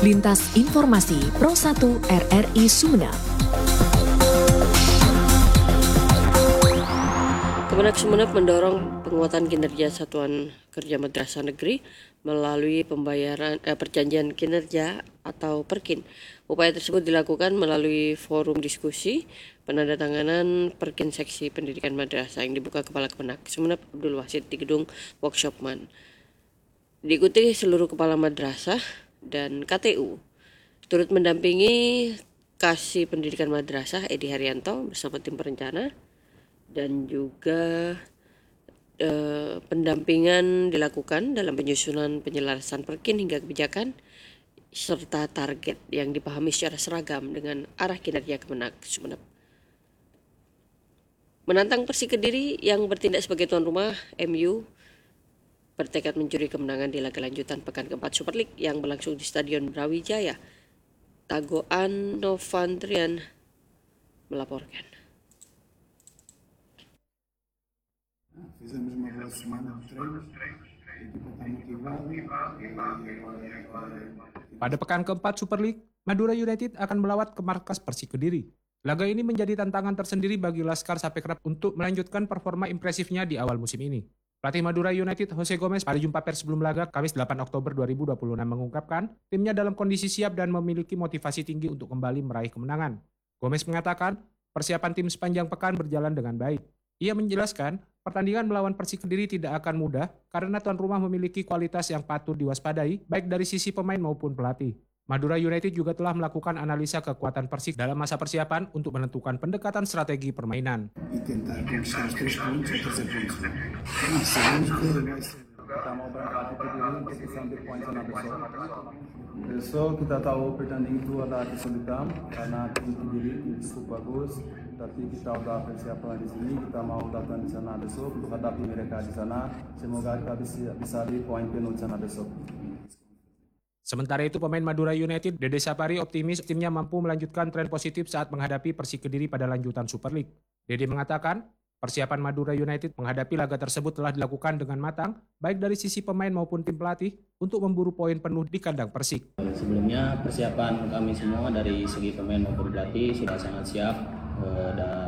Lintas Informasi Pro 1 RRI Sumeneb. Kemenak Sumeneb mendorong penguatan kinerja Satuan Kerja Madrasah Negeri melalui perjanjian kinerja atau Perkin. Upaya tersebut dilakukan melalui forum diskusi penandatanganan Perkin Seksi Pendidikan Madrasah yang dibuka Kepala Kemenak Sumeneb Abdul Wasid di gedung Workshopman. Diikuti seluruh kepala madrasah dan KTU. Turut mendampingi Kasih Pendidikan Madrasah Edi Haryanto bersama tim perencana. Dan juga pendampingan dilakukan dalam penyusunan penyelarasan Perkin hingga kebijakan serta target yang dipahami secara seragam dengan arah kinerja Kemenak Sumeneb. Menantang Persik Kediri yang bertindak sebagai tuan rumah, MU bertekad mencuri kemenangan di laga lanjutan pekan keempat Super League yang berlangsung di Stadion Brawijaya. Tagoan Novandrian melaporkan. Fizemos uma boa semana de treinos, a equipa está motivada. Pada pekan keempat Super League, Madura United akan melawat ke markas Persik Kediri. Laga ini menjadi tantangan tersendiri bagi Laskar Sapekrap untuk melanjutkan performa impresifnya di awal musim ini. Pelatih Madura United Jose Gomez pada jumpa pers sebelum laga Kamis 8 Oktober 2026 mengungkapkan timnya dalam kondisi siap dan memiliki motivasi tinggi untuk kembali meraih kemenangan. Gomez mengatakan persiapan tim sepanjang pekan berjalan dengan baik. Ia menjelaskan pertandingan melawan Persik Kediri tidak akan mudah karena tuan rumah memiliki kualitas yang patut diwaspadai baik dari sisi pemain maupun pelatih. Madura United juga telah melakukan analisa kekuatan Persik dalam masa persiapan untuk menentukan pendekatan strategi permainan. Besok kita tahu pertandingan itu adalah kesulitan karena tim Kediri cukup bagus, tapi kita udah persiapan di sini, kita mau datang di sana besok untuk hadapi mereka di sana. Semoga kita bisa di poin penuh sana besok. Sementara itu pemain Madura United, Dede Sapari optimis timnya mampu melanjutkan tren positif saat menghadapi Persik Kediri pada lanjutan Super League. Dede mengatakan, persiapan Madura United menghadapi laga tersebut telah dilakukan dengan matang, baik dari sisi pemain maupun tim pelatih, untuk memburu poin penuh di kandang Persik. Sebelumnya persiapan kami semua dari segi pemain maupun pelatih sudah sangat siap. Dan